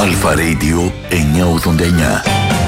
Αλφα Radio 989.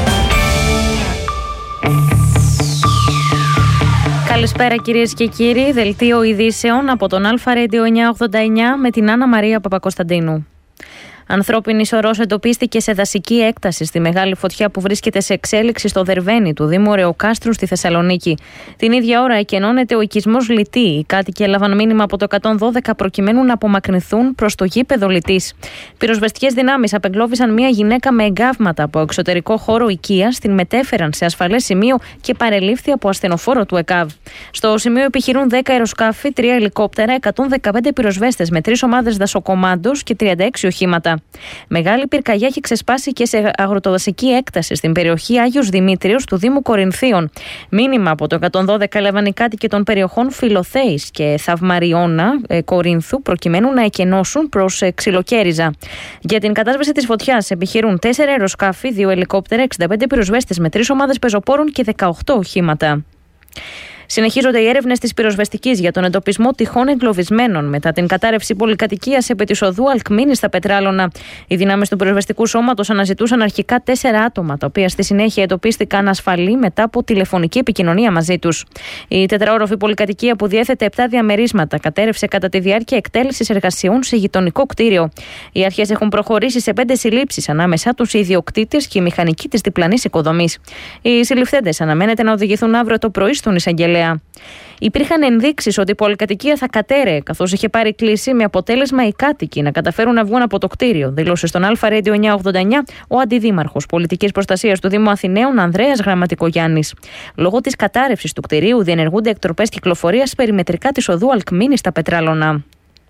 Καλησπέρα κυρίες και κύριοι, δελτίο ειδήσεων από τον Αλφα Radio 989 με την Άννα Μαρία Παπακοσταντίνου. Ανθρώπινη σωρός εντοπίστηκε σε δασική έκταση στη μεγάλη φωτιά που βρίσκεται σε εξέλιξη στο Δερβαίνι του Δήμου Ρεοκάστρου στη Θεσσαλονίκη. Την ίδια ώρα εκενώνεται ο οικισμός Λυτή. Οι κάτοικοι έλαβαν μήνυμα από το 112 προκειμένου να απομακρυνθούν προς το γήπεδο Λυτής. Πυροσβεστικές δυνάμεις απεγκλώβησαν μια γυναίκα με εγκάβματα από εξωτερικό χώρο οικίας, την μετέφεραν σε ασφαλές σημείο και παρελήφθη από ασθενοφόρο του ΕΚΑΒ. Στο σημείο επιχειρούν 10 αεροσκάφη, 3 ελικόπτερα, 115 πυροσβέστες με 3 ομάδες δασοκομάντος και 36 οχήματα. Μεγάλη πυρκαγιά έχει ξεσπάσει και σε αγροτοδασική έκταση στην περιοχή Άγιος Δημήτριος του Δήμου Κορινθίων. Μήνυμα από το 112 έλαβαν οι κάτοικοι των περιοχών Φιλοθέης και Θαυμαριώνα Κορίνθου προκειμένου να εκενώσουν προς Ξυλοκέριζα. Για την κατάσβεση της φωτιάς επιχειρούν 4 αεροσκάφη, 2 ελικόπτερα, 65 πυροσβέστες με 3 ομάδες πεζοπόρων και 18 οχήματα. Συνεχίζονται οι έρευνες της πυροσβεστικής για τον εντοπισμό τυχών εγκλωβισμένων μετά την κατάρρευση πολυκατοικίας επί της οδού Αλκμήνης στα Πετράλωνα. Οι δυνάμεις του πυροσβεστικού σώματος αναζητούσαν αρχικά 4 άτομα, τα οποία στη συνέχεια εντοπίστηκαν ασφαλή μετά από τηλεφωνική επικοινωνία μαζί τους. Η τετραόροφη πολυκατοικία που διέθετε 7 διαμερίσματα κατέρευσε κατά τη διάρκεια εκτέλεσης εργασιών σε γειτονικό κτίριο. Οι αρχές έχουν προχωρήσει σε 5 συλλήψεις, ανάμεσά τους οι ιδιοκτήτες και οι μηχανικοί της διπλανής οικοδομής. Οι συλληφθέντες αναμένεται να οδηγηθούν αύριο το πρωί στον εισαγγελέα. Υπήρχαν ενδείξεις ότι η πολυκατοικία θα κατέρεε, καθώς είχε πάρει κλίση, με αποτέλεσμα οι κάτοικοι να καταφέρουν να βγουν από το κτίριο, δήλωσε στον Αλφα Radio 989 ο Αντιδήμαρχος Πολιτικής Προστασίας του Δήμου Αθηναίων Ανδρέας Γραμματικογιάννης. Λόγω της κατάρρευσης του κτιρίου διενεργούνται εκτροπές κυκλοφορίας περιμετρικά της οδού Αλκμήνης στα Πετράλωνα.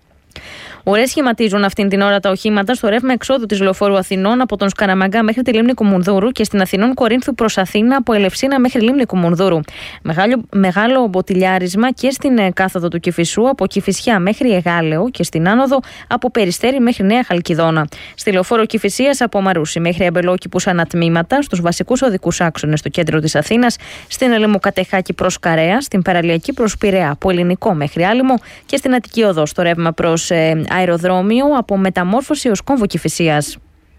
Ουρές σχηματίζουν αυτήν την ώρα τα οχήματα στο ρεύμα εξόδου της Λεωφόρου Αθηνών από τον Σκαραμαγκά μέχρι τη λίμνη Κουμουνδούρου και στην Αθηνών Κορίνθου προς Αθήνα από Ελευσίνα μέχρι λίμνη Κουμουνδούρου. Μεγάλο μποτιλιάρισμα και στην κάθοδο του Κηφισού από Κηφισιά μέχρι Εγάλεο και στην άνοδο από Περιστέρι μέχρι Νέα Χαλκιδόνα. Στη Λεωφόρο Κηφισίας από Μαρούσι μέχρι Αμπελόκηπους ανατμήματα, στους βασικούς οδικούς άξονες στο κέντρο της Αθήνας, στην Ελεμοκατεχάκη προς Καρέα, στην Παραλιακή προς Πειραιά από Ελληνικό μέχρι Άλυμο και στην Αττική Οδό στο ρεύμα προς αεροδρόμιο από Μεταμόρφωση ως Κόμβο Κηφισίας.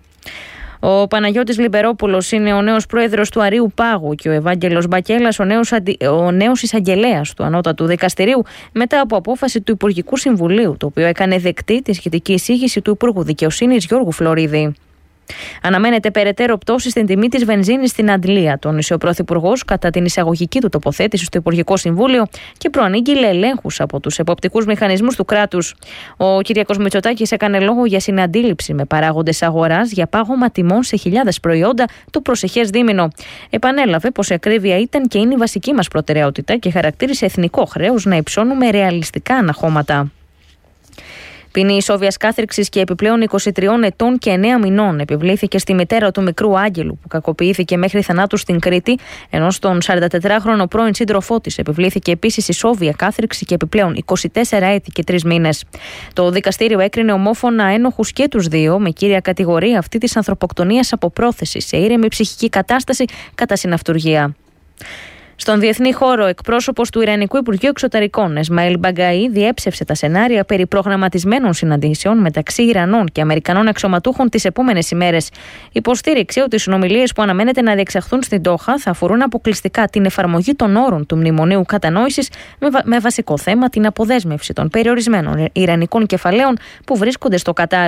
Ο Παναγιώτης Λιμπερόπουλος είναι ο νέος πρόεδρος του Αρείου Πάγου και ο Ευάγγελος Μπακέλας ο νέος εισαγγελέας του Ανώτατου Δικαστηρίου μετά από απόφαση του Υπουργικού Συμβουλίου, το οποίο έκανε δεκτή τη σχετική εισήγηση του Υπουργού Δικαιοσύνης Γιώργου Φλωρίδη. Αναμένεται περαιτέρω πτώση στην τιμή της βενζίνης στην Αντλία, τόνισε ο Πρωθυπουργός κατά την εισαγωγική του τοποθέτηση στο Υπουργικό Συμβούλιο και προανήγγειλε ελέγχους από τους εποπτικούς μηχανισμούς του κράτους. Ο Κυριάκος Μητσοτάκης έκανε λόγο για συναντήληψη με παράγοντες αγοράς για πάγωμα τιμών σε χιλιάδες προϊόντα το προσεχές δίμηνο. Επανέλαβε πως η ακρίβεια ήταν και είναι η βασική μας προτεραιότητα και χαρακτήρισε εθνικό χρέος να υψώνουμε ρεαλιστικά αναχώματα. Ποινή ισόβιας κάθριξης και επιπλέον 23 ετών και 9 μηνών επιβλήθηκε στη μητέρα του μικρού Άγγελου, που κακοποιήθηκε μέχρι θανάτου στην Κρήτη, ενώ στον 44χρονο πρώην σύντροφό της επιβλήθηκε επίσης ισόβια κάθριξη και επιπλέον 24 έτη και 3 μήνες. Το δικαστήριο έκρινε ομόφωνα ένοχους και τους δύο, με κύρια κατηγορία αυτή της ανθρωποκτονίας από πρόθεση σε ήρεμη ψυχική κατάσταση κατά συναυτουργία. Στον διεθνή χώρο, εκπρόσωπος του Ιρανικού Υπουργείου Εξωτερικών, Εσμαήλ Μπαγκαή, διέψευσε τα σενάρια περί προγραμματισμένων συναντήσεων μεταξύ Ιρανών και Αμερικανών αξιωματούχων τις επόμενες ημέρες. Υποστήριξε ότι οι συνομιλίες που αναμένεται να διεξαχθούν στην Ντόχα θα αφορούν αποκλειστικά την εφαρμογή των όρων του Μνημονίου Κατανόησης, με βασικό θέμα την αποδέσμευση των περιορισμένων ιρανικών κεφαλαίων που βρίσκονται στο Κατάρ.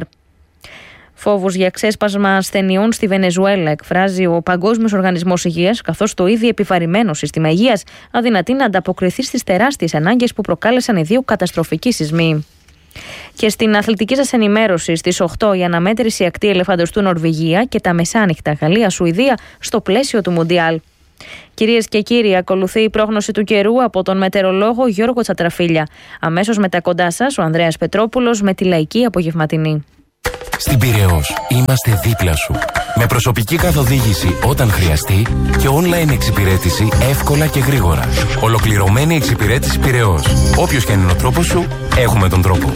Φόβους για ξέσπασμα ασθενειών στη Βενεζουέλα εκφράζει ο Παγκόσμιος Οργανισμός Υγείας, καθώς το ήδη επιβαρημένο σύστημα υγείας αδυνατεί να ανταποκριθεί στις τεράστιες ανάγκες που προκάλεσαν οι δύο καταστροφικοί σεισμοί. Και στην αθλητική σας ενημέρωση, στις 8 η αναμέτρηση ακτή ελεφαντοστού Νορβηγία και τα μεσάνυχτα Γαλλία-Σουηδία στο πλαίσιο του Μουντιάλ. Κυρίες και κύριοι, ακολουθεί η πρόγνωση του καιρού από τον μετεωρολόγο Γιώργο Τσατραφίλια. Αμέσως μετά κοντά σας ο Ανδρέας Πετρόπουλος με τη λαϊκή απογευματινή. Στην Πειραιώς είμαστε δίπλα σου. Με προσωπική καθοδήγηση όταν χρειαστεί και online εξυπηρέτηση εύκολα και γρήγορα. Ολοκληρωμένη εξυπηρέτηση Πειραιώς. Όποιος και αν είναι ο τρόπος σου, έχουμε τον τρόπο.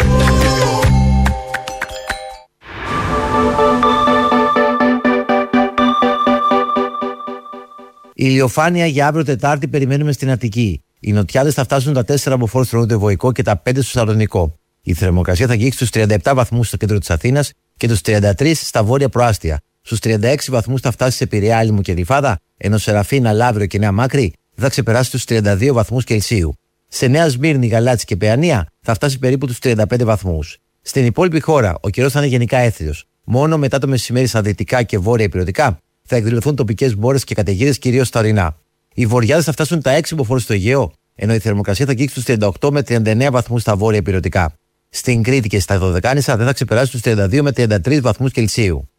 Η ηλιοφάνεια για αύριο Τετάρτη περιμένουμε στην Αττική. Οι νοτιάδες θα φτάσουν τα 4 από φόρ στο νοτιοβοϊκό και τα 5 στο Σαλονικό. Η θερμοκρασία θα αγγίξει τους 37 βαθμούς στο κέντρο της Αθήνας και τους 33 στα βόρεια προάστια. Στους 36 βαθμούς θα φτάσει σε Πειραιά, Άλυμο και Γλυφάδα, ενώ Σεραφείνα, Λαύριο και Νέα Μάκρη θα ξεπεράσει τους 32 βαθμούς Κελσίου. Σε Νέα Σμύρνη, Γαλάτσι και Παιανία θα φτάσει περίπου τους 35 βαθμούς. Στην υπόλοιπη χώρα ο καιρός θα είναι γενικά έθριος. Μόνο μετά το μεσημέρι στα δυτικά και βόρεια ηπειρωτικά θα εκδηλωθούν τοπικές μπόρες και καταιγίδες, κυρίως στα ορεινά. Οι βοριάδες θα φτάσουν τα 6 μποφόρ στο Αιγαίο, ενώ η θερμοκρασία θα αγγίξει τους 38 με 39 βαθμούς στα βόρεια ηπειρωτικά. Στην Κρήτη και στα Δωδεκάνησα δεν θα ξεπεράσει τους 32 με 33 βαθμούς Κελσίου.